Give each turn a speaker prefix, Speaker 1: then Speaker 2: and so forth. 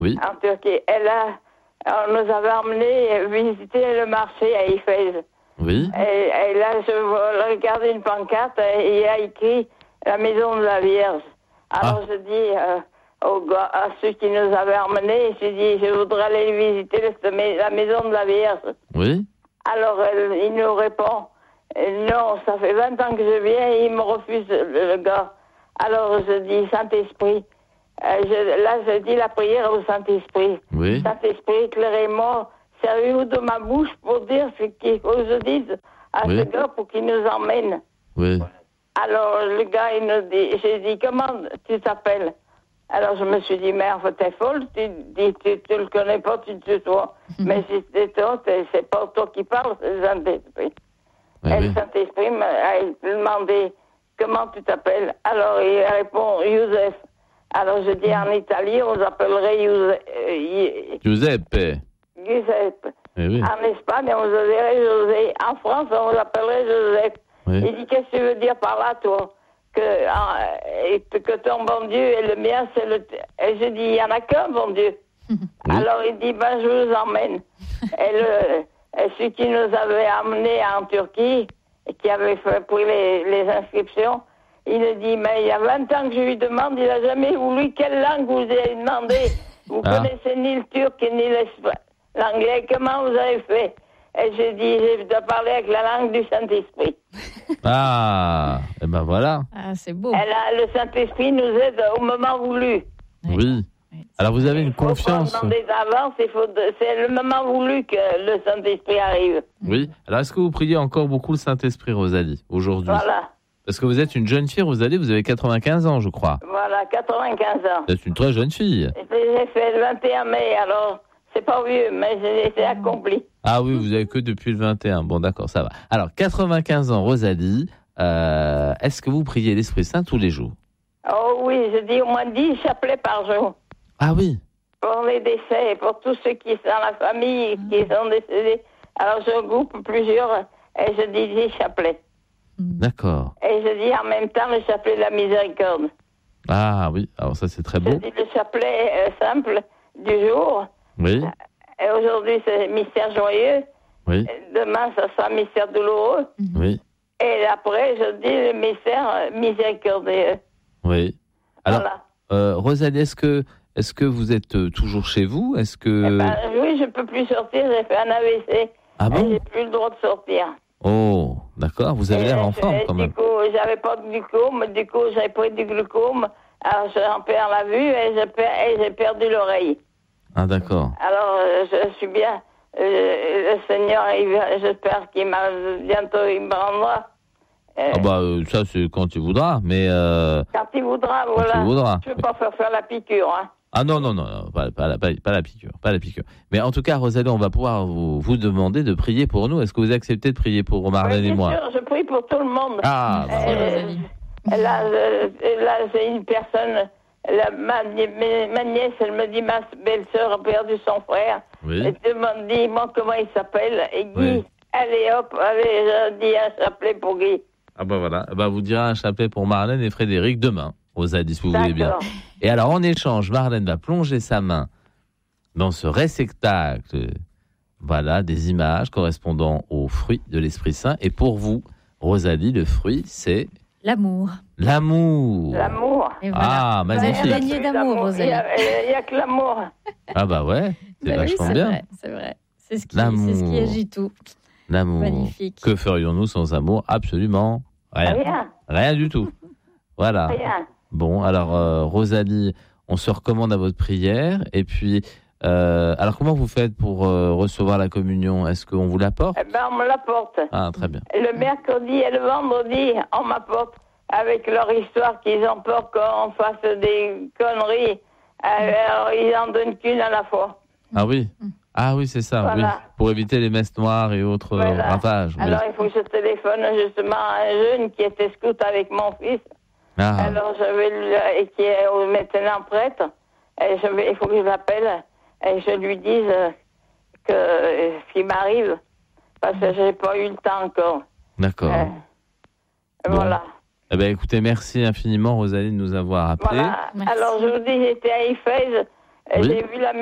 Speaker 1: Oui.
Speaker 2: En Turquie. On nous avait emmenés visiter le marché à Éphèse.
Speaker 1: Oui.
Speaker 2: Et là, je regarde une pancarte et il y a écrit la maison de la Vierge. Alors je dis à ceux qui nous avaient emmenés, je voudrais aller visiter la maison de la Vierge.
Speaker 1: Oui.
Speaker 2: Alors il nous répond, non, ça fait 20 ans que je viens et il me refuse le gars. Alors je dis, Saint-Esprit, je dis la prière au Saint-Esprit.
Speaker 1: Oui.
Speaker 2: Saint-Esprit, éclairez-moi, servez-vous de ma bouche pour dire ce qu'il faut que je dise à ce gars pour qu'il nous emmène.
Speaker 1: Oui.
Speaker 2: Alors le gars, il nous dit, j'ai dit, comment tu t'appelles? Alors je me suis dit, merde, t'es folle, tu le connais pas, tu te tutoies. Mais si c'est toi, c'est pas toi qui parles, c'est le Saint-Esprit. Et le Saint-Esprit m'a demandé, comment tu t'appelles? Alors il répond, Joseph. Alors je dis, en Italie, on s'appellerait
Speaker 1: Giuseppe.
Speaker 2: Giuseppe.
Speaker 1: Oui.
Speaker 2: En Espagne, on s'appellerait José. En France, on s'appellerait Joseph.
Speaker 1: Oui.
Speaker 2: Il dit, qu'est-ce que tu veux dire par là, toi? Que ton bon Dieu et le mien, c'est le... Et je dis, il n'y en a qu'un bon Dieu. Oui. Alors il dit, je vous emmène. Et celui qui nous avait amenés en Turquie, et qui avait pris les inscriptions, il me dit, mais il y a 20 ans que je lui demande, il n'a jamais voulu quelle langue vous avez demandé. Vous connaissez ni le turc ni l'anglais, comment vous avez fait? Et j'ai dit, je dois parler avec la langue du Saint-Esprit.
Speaker 1: Et ben voilà.
Speaker 3: C'est beau.
Speaker 2: Et là, le Saint-Esprit nous aide au moment voulu.
Speaker 1: Oui. Alors vous avez une confiance.
Speaker 2: C'est le moment voulu que le Saint-Esprit arrive.
Speaker 1: Oui. Alors est-ce que vous priez encore beaucoup le Saint-Esprit, Rosalie, aujourd'hui?
Speaker 2: Voilà.
Speaker 1: Parce que vous êtes une jeune fille, Rosalie, vous avez 95 ans, je crois.
Speaker 2: Voilà, 95 ans.
Speaker 1: Vous êtes une très jeune fille.
Speaker 2: J'ai fait le 21 mai, alors c'est pas vieux, mais c'est accompli.
Speaker 1: Ah oui, vous avez que depuis le 21. Bon, d'accord, ça va. Alors, 95 ans, Rosalie, est-ce que vous priez l'Esprit Saint tous les jours?
Speaker 2: Oh oui, je dis au moins 10 chapelets par jour.
Speaker 1: Ah oui.
Speaker 2: Pour les décès, pour tous ceux qui sont dans la famille, qui sont décédés. Alors, je regroupe plusieurs et je dis 10 chapelets.
Speaker 1: D'accord.
Speaker 2: Et je dis en même temps le chapelet de la miséricorde.
Speaker 1: Ah oui, alors ça c'est très beau.
Speaker 2: Je dis le chapelet simple du jour.
Speaker 1: Oui.
Speaker 2: Et aujourd'hui c'est mystère joyeux.
Speaker 1: Oui.
Speaker 2: Demain ça sera mystère douloureux.
Speaker 1: Oui.
Speaker 2: Et après je dis le mystère miséricordieux.
Speaker 1: Oui. Alors,
Speaker 2: voilà.
Speaker 1: Rosalie, est-ce que vous êtes toujours chez vous? Est-ce que...
Speaker 2: oui, je peux plus sortir, j'ai fait un AVC.
Speaker 1: Ah bon?
Speaker 2: Et j'ai plus le droit de sortir.
Speaker 1: Oh, d'accord, vous avez l'air en forme quand même.
Speaker 2: Du coup, j'avais pas de glucose, du coup, j'avais pris du glucose, alors j'en perds la vue et j'ai perdu l'oreille.
Speaker 1: Ah, d'accord.
Speaker 2: Alors, je suis bien. Le Seigneur, j'espère qu'il bientôt il me rendra.
Speaker 1: Ça, c'est quand il voudra, mais...
Speaker 2: Quand il voudra, voilà.
Speaker 1: Quand il voudra.
Speaker 2: Je ne veux pas faire la piqûre, hein.
Speaker 1: Ah non, pas la piqûre. Mais en tout cas, Rosalie, on va pouvoir vous demander de prier pour nous. Est-ce que vous acceptez de prier pour Marlène et moi?
Speaker 2: Bien sûr, je prie pour tout le monde.
Speaker 1: Ah,
Speaker 2: là, c'est une personne, ma nièce, elle me dit, ma belle-sœur a perdu son frère.
Speaker 1: Oui.
Speaker 2: Elle demande, dis-moi comment il s'appelle. Et Guy, allez hop, je dis un chapelet pour Guy.
Speaker 1: Ah voilà, vous direz un chapelet pour Marlène et Frédéric demain, Rosalie, si vous voulez bien. Et alors, en échange, Marlène va plonger sa main dans ce réceptacle, des images correspondant aux fruits de l'Esprit Saint. Et pour vous, Rosalie, le fruit, c'est...
Speaker 3: L'amour.
Speaker 1: L'amour.
Speaker 3: Et voilà.
Speaker 1: Ah, magnifique.
Speaker 3: Vous avez gagné d'amour, Rosalie.
Speaker 2: Il n'y a que l'amour.
Speaker 1: Ah ouais, c'est vachement bien.
Speaker 3: C'est vrai. C'est ce qui agit tout.
Speaker 1: L'amour.
Speaker 3: Magnifique.
Speaker 1: Que ferions-nous sans amour? Absolument rien. Rien du tout. Voilà.
Speaker 2: Rien.
Speaker 1: Bon, alors Rosalie, on se recommande à votre prière. Et puis, alors comment vous faites pour recevoir la communion? Est-ce qu'on vous l'apporte?
Speaker 2: On me l'apporte.
Speaker 1: Ah, très bien.
Speaker 2: Le mercredi et le vendredi, on m'apporte avec leur histoire qu'ils ont peur qu'on fasse des conneries. Alors, ils en donnent qu'une à la fois.
Speaker 1: Ah oui. Ah oui, c'est ça.
Speaker 2: Voilà.
Speaker 1: Oui. Pour éviter les messes noires et autres ravages. Oui.
Speaker 2: Alors, il faut que je téléphone justement à un jeune qui était scout avec mon fils.
Speaker 1: Ah.
Speaker 2: Alors, et qui est maintenant prêtre. Et il faut que je l'appelle et je lui dise ce qui m'arrive. Parce que je n'ai pas eu le temps encore.
Speaker 1: D'accord.
Speaker 2: Voilà.
Speaker 1: Eh bien, écoutez, merci infiniment, Rosalie, de nous avoir appelés.
Speaker 2: Voilà. Alors, je vous dis, j'étais à Éphèse. J'ai vu la